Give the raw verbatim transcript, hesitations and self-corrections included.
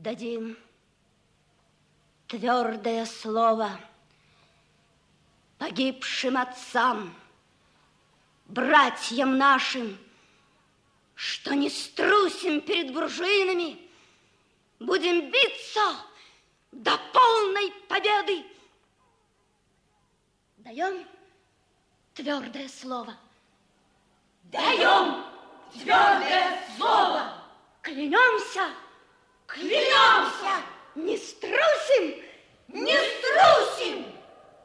Дадим твердое слово погибшим отцам, братьям нашим, что не струсим перед буржуинами, будем биться до полной победы. Даем твердое слово. Даем твердое слово. Клянемся. Клянемся. Не струсим. Не струсим.